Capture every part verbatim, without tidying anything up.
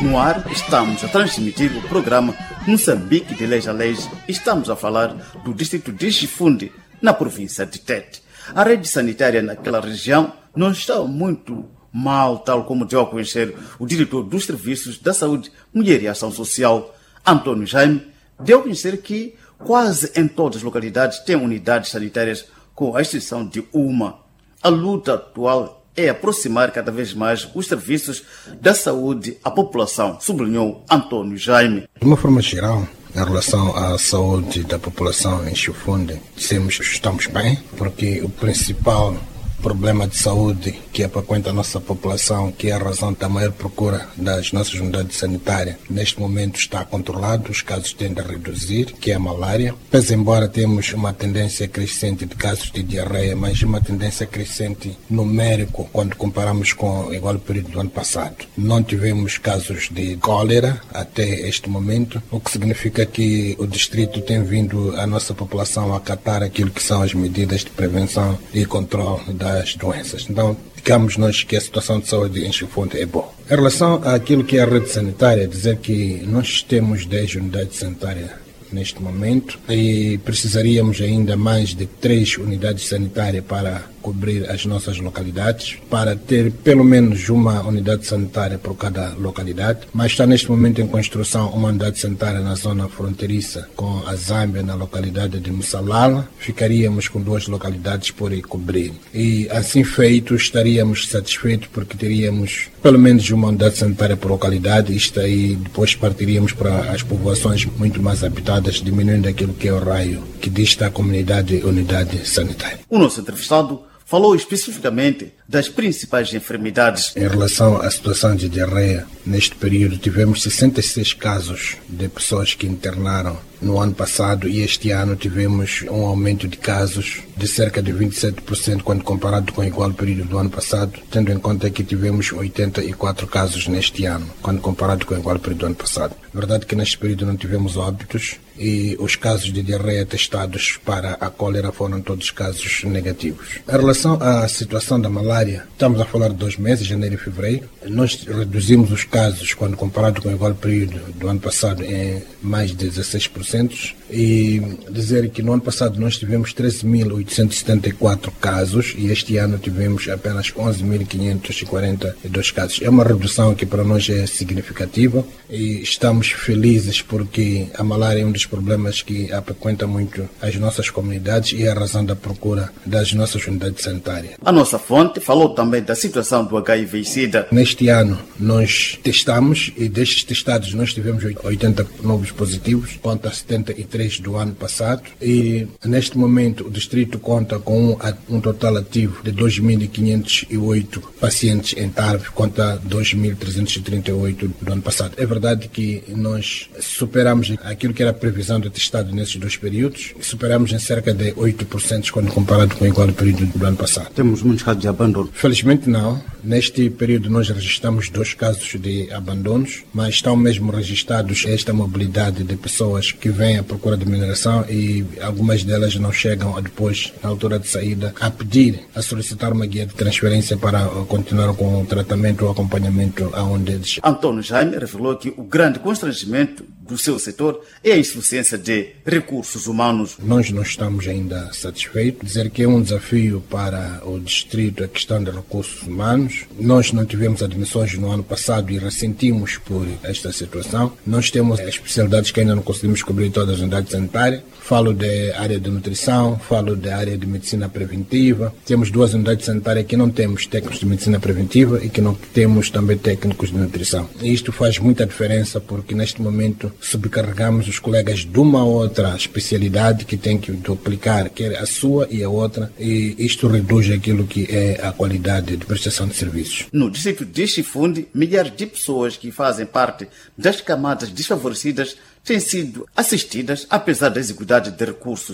No ar, estamos a transmitir o programa Moçambique de Leis a Leis. Estamos a falar do distrito de Chifunde, na província de Tete. A rede sanitária naquela região não está muito mal, tal como deu a conhecer o diretor dos Serviços da Saúde, Mulher e Ação Social, Antônio Jaime, deu a conhecer que quase em todas as localidades tem unidades sanitárias, com a exceção de uma. A luta atual é aproximar cada vez mais os serviços da saúde à população, sublinhou Antônio Jaime. De uma forma geral, em relação à saúde da população em Chifunde, dizemos que estamos bem, porque o principal problema de saúde que apaquenta a nossa população, que é a razão da maior procura das nossas unidades sanitárias, neste momento está controlado, os casos tendem a reduzir, que é a malária. Pese embora temos uma tendência crescente de casos de diarreia, mas uma tendência crescente numérico quando comparamos com o igual período do ano passado. Não tivemos casos de cólera até este momento, o que significa que o distrito tem vindo a nossa população a acatar aquilo que são as medidas de prevenção e controle das doenças. Então, digamos nós que a situação de saúde em Chifunde é boa. Em relação àquilo que é a rede sanitária, dizer que nós temos dez unidades sanitárias neste momento e precisaríamos ainda mais de três unidades sanitárias para cobrir as nossas localidades, para ter pelo menos uma unidade sanitária por cada localidade, mas está neste momento em construção uma unidade sanitária na zona fronteiriça com a Zâmbia, na localidade de Mussalala. Ficaríamos com duas localidades por cobrir. E assim feito, estaríamos satisfeitos porque teríamos pelo menos uma unidade sanitária por localidade. Isto aí depois partiríamos para as povoações muito mais habitadas, diminuindo aquilo que é o raio que dista a comunidade unidade sanitária. O nosso entrevistado falou especificamente das principais enfermidades. Em relação à situação de diarreia, neste período tivemos sessenta e seis casos de pessoas que internaram no ano passado e este ano tivemos um aumento de casos de cerca de vinte e sete por cento quando comparado com o igual período do ano passado, tendo em conta que tivemos oitenta e quatro casos neste ano, quando comparado com o igual período do ano passado. Verdade que neste período não tivemos óbitos e os casos de diarreia testados para a cólera foram todos casos negativos. Em relação à situação da malária, estamos a falar de dois meses, janeiro e fevereiro. Nós reduzimos os casos quando comparado com o igual período do ano passado em mais de dezesseis por cento e dizer que no ano passado nós tivemos treze mil oitocentos e setenta e quatro casos e este ano tivemos apenas onze mil quinhentos e quarenta e dois casos. É uma redução que para nós é significativa e estamos felizes porque a malária é um dos problemas que apaquenta muito as nossas comunidades e é a razão da procura das nossas unidades sanitárias. A nossa fonte falou também da situação do H I V e SIDA. Neste ano nós testamos e destes testados nós tivemos oitenta novos positivos, contra setenta e três do ano passado e neste momento o distrito conta com um, um total ativo de dois mil quinhentos e oito pacientes em T A R V contra dois mil trezentos e trinta e oito do ano passado. É verdade que nós superamos aquilo que era a previsão de testado nesses dois períodos, superamos em cerca de oito por cento quando comparado com o igual período do ano passado. Temos muitos casos de abandono? Felizmente não. Neste período nós registramos dois casos de abandonos, mas estão mesmo registrados esta mobilidade de pessoas que vêm à procura de mineração e algumas delas não chegam a depois, na altura de saída, a pedir, a solicitar uma guia de transferência para continuar com o tratamento ou acompanhamento aonde eles. Antônio Jaime revelou que o grande constrangimento do seu setor é a insuficiência de recursos humanos. Nós não estamos ainda satisfeitos. Dizer que é um desafio para o distrito a questão de recursos humanos. Nós não tivemos admissões no ano passado e ressentimos por esta situação. Nós temos especialidades que ainda não conseguimos cobrir todas as unidades sanitárias. Falo da área de nutrição, falo da área de medicina preventiva. Temos duas unidades sanitárias que não temos técnicos de medicina preventiva e que não temos também técnicos de nutrição. E isto faz muita diferença porque neste momento subcarregamos os colegas de uma outra especialidade que tem que duplicar, quer a sua e a outra, e isto reduz aquilo que é a qualidade de prestação de serviços. No distrito de Chifunde, milhares de pessoas que fazem parte das camadas desfavorecidas têm sido assistidas apesar da exiguidade de recursos,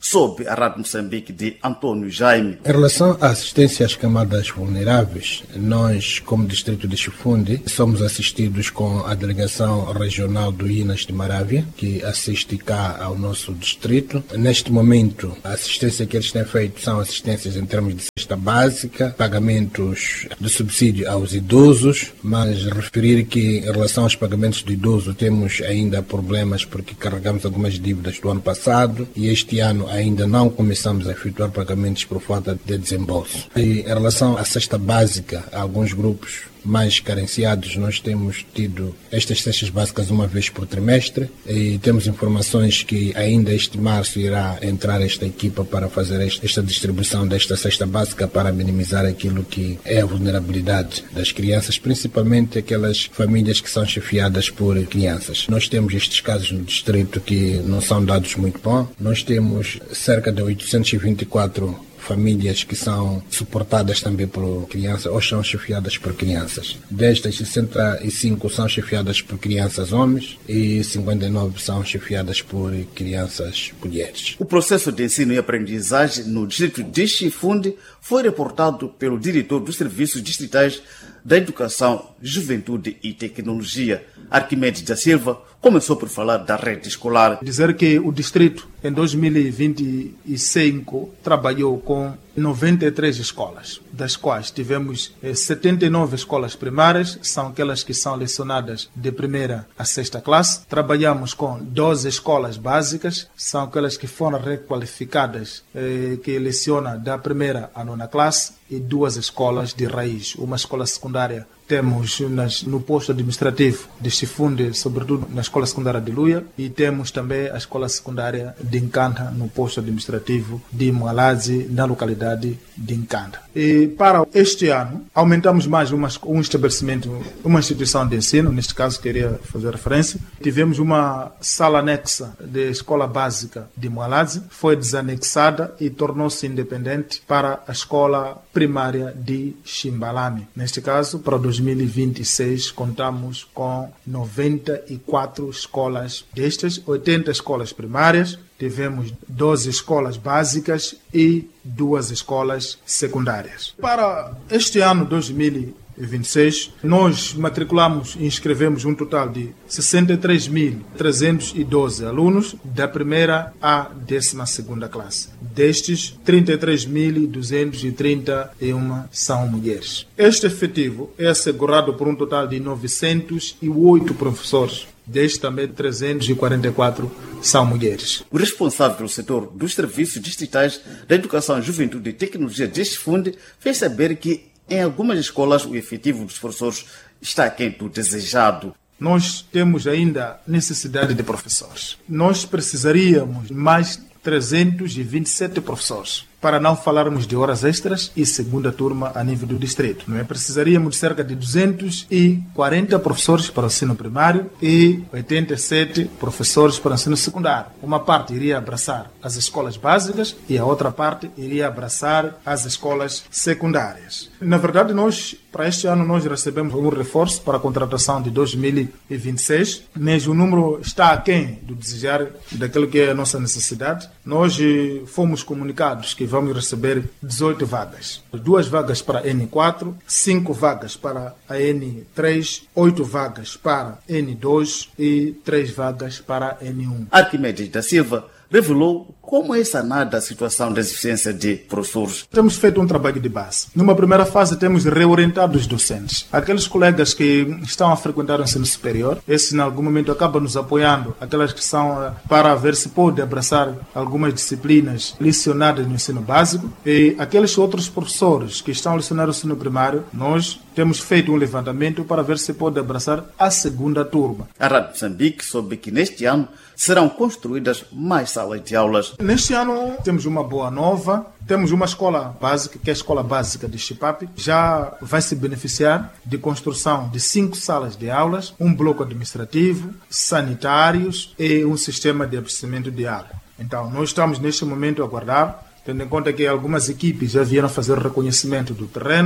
sob a Rádio Moçambique de Antônio Jaime. Em relação à assistência às camadas vulneráveis, nós, como Distrito de Chifunde, somos assistidos com a Delegação Regional do Inas de Marávia, que assiste cá ao nosso distrito. Neste momento, a assistência que eles têm feito são assistências em termos de cesta básica, pagamentos de subsídio aos idosos, mas referir que em relação aos pagamentos do idoso temos ainda problemas porque carregamos algumas dívidas do ano passado e este ano ainda não começamos a efetuar pagamentos por falta de desembolso. E em relação à cesta básica, alguns grupos mais carenciados, nós temos tido estas cestas básicas uma vez por trimestre e temos informações que ainda este março irá entrar esta equipa para fazer esta distribuição desta cesta básica para minimizar aquilo que é a vulnerabilidade das crianças, principalmente aquelas famílias que são chefiadas por crianças. Nós temos estes casos no distrito que não são dados muito bons. Nós temos cerca de oitocentos e vinte e quatro famílias que são suportadas também por crianças ou são chefiadas por crianças. Destas, sessenta e cinco são chefiadas por crianças homens e cinquenta e nove são chefiadas por crianças mulheres. O processo de ensino e aprendizagem no distrito de Chifunde foi reportado pelo diretor dos Serviços Distritais da Educação, Juventude e Tecnologia, Arquimedes da Silva, começou por falar da rede escolar. Dizer que o distrito, em dois mil e vinte e cinco, trabalhou com noventa e três escolas, das quais tivemos setenta e nove escolas primárias, são aquelas que são lecionadas de primeira a sexta classe. Trabalhamos com doze escolas básicas, são aquelas que foram requalificadas, eh, que lecionam da primeira à nona classe, e duas escolas de raiz, uma escola secundária. Temos nas, no posto administrativo de Chifunde, sobretudo na escola secundária de Luia, e temos também a escola secundária de Nkanda, no posto administrativo de Mwalazi, na localidade de Nkanda. E para este ano, aumentamos mais uma, um estabelecimento, uma instituição de ensino, neste caso queria fazer referência. Tivemos uma sala anexa de escola básica de Mwalazi, foi desanexada e tornou-se independente para a escola primária de Chimbalame. Neste caso, para dois mil e vinte e seis, contamos com noventa e quatro escolas destas, oitenta escolas primárias, tivemos doze escolas básicas e duas escolas secundárias. Para este ano dois mil e vinte e seis, nós matriculamos e inscrevemos um total de sessenta e três mil trezentos e doze alunos da primeira à décima segunda classe. Destes, trinta e três mil duzentos e trinta e um são mulheres. Este efetivo é assegurado por um total de novecentos e oito professores. Destes também trezentos e quarenta e quatro são mulheres. O responsável pelo setor dos serviços distritais da Educação, Juventude e Tecnologia de Chifunde fez saber que em algumas escolas o efetivo dos professores está aquém do desejado. Nós temos ainda necessidade de professores. Nós precisaríamos mais trezentos e vinte e sete professores, para não falarmos de horas extras e segunda turma a nível do distrito. Não é? Precisaríamos de cerca de duzentos e quarenta professores para o ensino primário e oitenta e sete professores para o ensino secundário. Uma parte iria abraçar as escolas básicas e a outra parte iria abraçar as escolas secundárias. Na verdade, nós, para este ano, nós recebemos um reforço para a contratação de dois mil e vinte e seis, mas o número está aquém do desejar daquilo que é a nossa necessidade. Nós fomos comunicados que vamos receber dezoito vagas. Duas vagas para a N quatro, cinco vagas para a N três, oito vagas para a N dois e três vagas para a N um. Arquimedes da Silva revelou como é sanada a situação da deficiência de professores. Temos feito um trabalho de base. Numa primeira fase, temos reorientado os docentes. Aqueles colegas que estão a frequentar o ensino superior, esses, em algum momento, acabam nos apoiando. Aquelas que são para ver se pode abraçar algumas disciplinas lecionadas no ensino básico. E aqueles outros professores que estão a lecionar o ensino primário, nós temos feito um levantamento para ver se pode abraçar a segunda turma. A Rádio Moçambique soube que neste ano serão construídas mais salas de aulas. Neste ano temos uma boa nova, temos uma escola básica, que é a Escola Básica de Chipapi, já vai se beneficiar de construção de cinco salas de aulas, um bloco administrativo, sanitários e um sistema de abastecimento de água. Então, nós estamos neste momento a aguardar, tendo em conta que algumas equipes já vieram fazer o reconhecimento do terreno,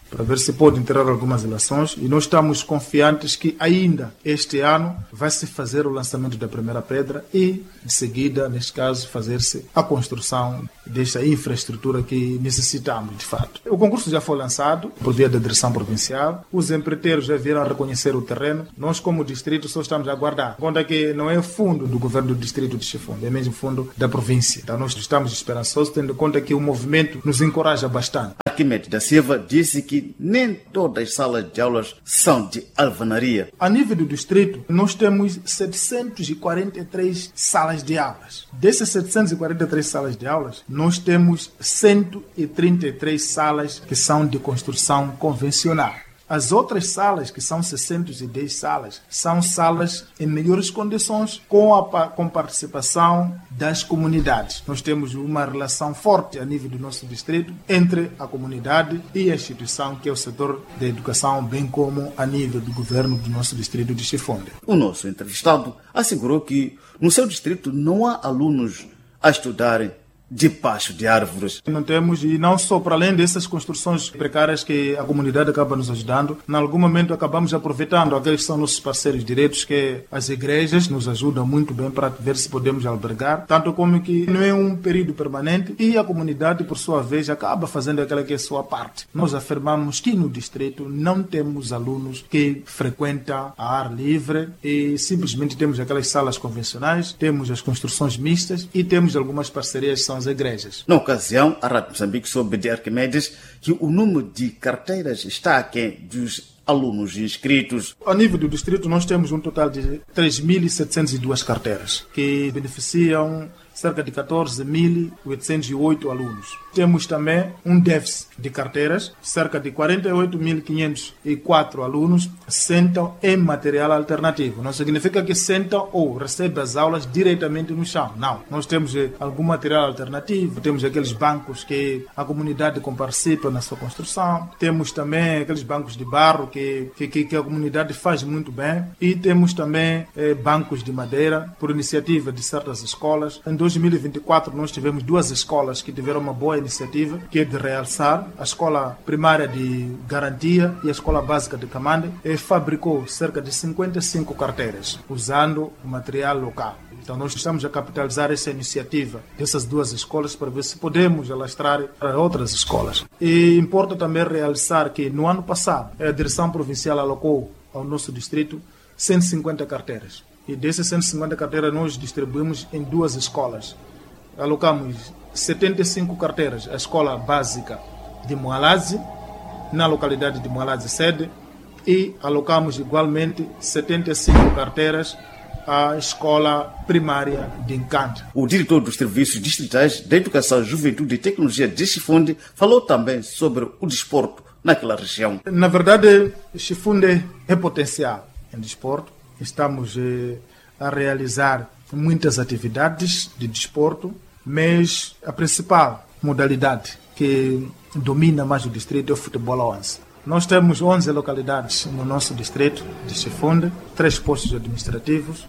para ver se podem ter algumas eleições, e nós estamos confiantes que ainda este ano vai se fazer o lançamento da primeira pedra e, de seguida, neste caso, fazer-se a construção desta infraestrutura que necessitamos, de fato. O concurso já foi lançado por via da direção provincial, os empreiteiros já vieram reconhecer o terreno, nós como distrito só estamos a aguardar. Conta que não é fundo do governo do distrito de Chifunde, é mesmo fundo da província. Então nós estamos esperançosos, tendo em conta que o movimento nos encoraja bastante. Arquimedes da Silva disse que nem todas as salas de aulas são de alvenaria. A nível do distrito, nós temos setecentas e quarenta e três salas de aulas. Dessas setecentas e quarenta e três salas de aulas, nós temos cento e trinta e três salas que são de construção convencional. As outras salas, que são seiscentas e dez salas, são salas em melhores condições com a com participação das comunidades. Nós temos uma relação forte a nível do nosso distrito entre a comunidade e a instituição, que é o setor da educação, bem como a nível do governo do nosso distrito de Chifunde. O nosso entrevistado assegurou que no seu distrito não há alunos a estudarem debaixo de árvores. Não temos, e não só para além dessas construções precárias que a comunidade acaba nos ajudando, em algum momento acabamos aproveitando aqueles que são nossos parceiros diretos, que as igrejas nos ajudam muito bem para ver se podemos albergar, tanto como que não é um período permanente, e a comunidade, por sua vez, acaba fazendo aquela que é a sua parte. Nós afirmamos que no distrito não temos alunos que frequentam a ar livre e simplesmente temos aquelas salas convencionais, temos as construções mistas e temos algumas parcerias que são as igrejas. Na ocasião, a Rádio Moçambique soube de Arquimedes que o número de carteiras está aquém dos alunos inscritos. A nível do distrito, nós temos um total de três mil e setecentas e duas carteiras, que beneficiam cerca de catorze mil oitocentos e oito alunos. Temos também um déficit de carteiras, cerca de quarenta e oito mil quinhentos e quatro alunos sentam em material alternativo. Não significa que sentam ou recebem as aulas diretamente no chão. Não. Nós temos algum material alternativo, temos aqueles bancos que a comunidade participa na sua construção, temos também aqueles bancos de barro que, que, que a comunidade faz muito bem, e temos também eh, bancos de madeira por iniciativa de certas escolas. Em dois mil e vinte e quatro nós tivemos duas escolas que tiveram uma boa iniciativa, que é de realçar. A escola primária de Garantia e a escola básica de Camande e fabricou cerca de cinquenta e cinco carteiras usando o material local. Então nós estamos a capitalizar essa iniciativa dessas duas escolas para ver se podemos alastrar para outras escolas. E importa também realçar que no ano passado a direção provincial alocou ao nosso distrito cento e cinquenta carteiras. E dessas cento e cinquenta carteiras nós distribuímos em duas escolas. Alocamos setenta e cinco carteiras à escola básica de Moalaze, na localidade de Moalaze sede, e alocamos igualmente setenta e cinco carteiras à escola primária de Encanto. O diretor dos Serviços Distritais da Educação, Juventude e Tecnologia de Chifunde falou também sobre o desporto naquela região. Na verdade, Chifunde é potencial em desporto. Estamos eh, a realizar muitas atividades de desporto, mas a principal modalidade que domina mais o distrito é o futebol a onze. Nós temos onze localidades no nosso distrito de Chifunde, três postos administrativos,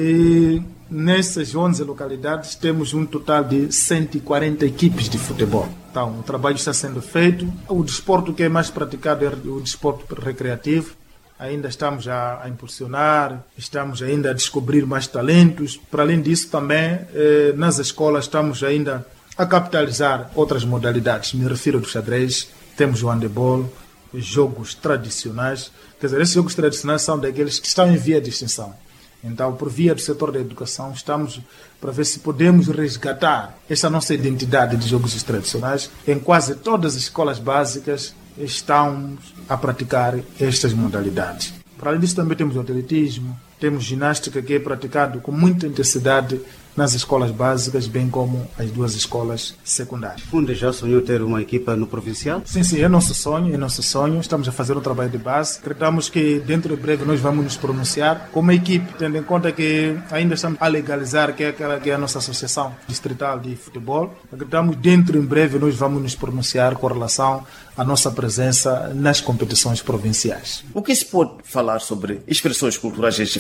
e nessas onze localidades temos um total de cento e quarenta equipes de futebol. Então, o trabalho está sendo feito. O desporto que é mais praticado é o desporto recreativo. Ainda estamos a, a impulsionar, estamos ainda a descobrir mais talentos. Para além disso, também, eh, nas escolas estamos ainda a capitalizar outras modalidades. Me refiro ao xadrez, temos o handebol, jogos tradicionais. Quer dizer, esses jogos tradicionais são daqueles que estão em via de extinção. Então, por via do setor da educação, estamos para ver se podemos resgatar essa nossa identidade de jogos tradicionais. Em quase todas as escolas básicas estão a praticar estas modalidades. Para além disso, também temos o atletismo, temos ginástica, que é praticado com muita intensidade nas escolas básicas, bem como as duas escolas secundárias. Chifunde já sonhou ter uma equipa no provincial? Sim, sim, é nosso sonho, é nosso sonho. Estamos a fazer um trabalho de base. Acreditamos que dentro de breve nós vamos nos pronunciar como equipe, tendo em conta que ainda estamos a legalizar, que é aquela que é a nossa associação distrital de futebol. Acreditamos que dentro em breve nós vamos nos pronunciar com relação à nossa presença nas competições provinciais. O que se pode falar sobre expressões culturais em Chifunde?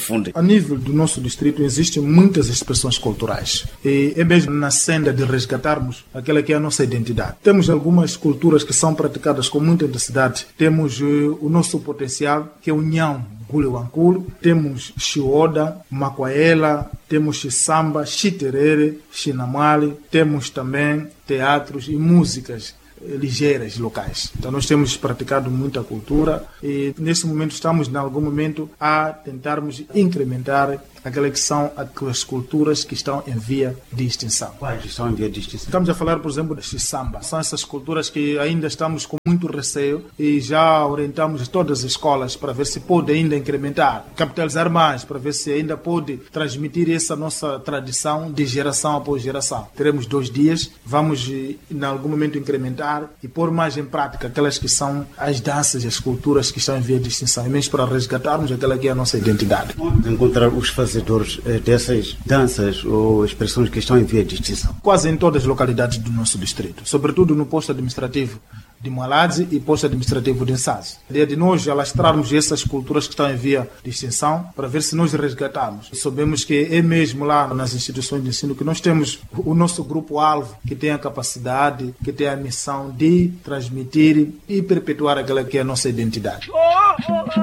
Chifunde. A nível do nosso distrito existem muitas expressões culturais e é mesmo na senda de resgatarmos aquela que é a nossa identidade. Temos algumas culturas que são praticadas com muita intensidade. Temos uh, o nosso potencial, que é o Nhão Gulewankulo, temos Xioda, Macuaela, temos Xisamba, Xiterere, Xinamali, temos também teatros e músicas ligeiras locais. Então nós temos praticado muita cultura e nesse momento estamos em algum momento a tentarmos incrementar aquelas que são aquelas culturas que estão em via de extinção. Quais estão em via de extinção? Estamos a falar, por exemplo, de Xisamba. São essas culturas que ainda estamos com muito receio e já orientamos todas as escolas para ver se pode ainda incrementar, capitalizar mais, para ver se ainda pode transmitir essa nossa tradição de geração após geração. Teremos dois dias, vamos em algum momento incrementar e pôr mais em prática aquelas que são as danças e as culturas que estão em via de extinção, e mesmo para resgatarmos aquela que é a nossa identidade. Encontrar os fazedores dessas danças ou expressões que estão em via de extinção? Quase em todas as localidades do nosso distrito, sobretudo no posto administrativo de Mualadze e posto administrativo de Nsase. A ideia de nós alastrarmos essas culturas que estão em via de extinção para ver se nós resgatamos. E sabemos que é mesmo lá nas instituições de ensino que nós temos o nosso grupo-alvo que tem a capacidade, que tem a missão de transmitir e perpetuar aquela que é a nossa identidade.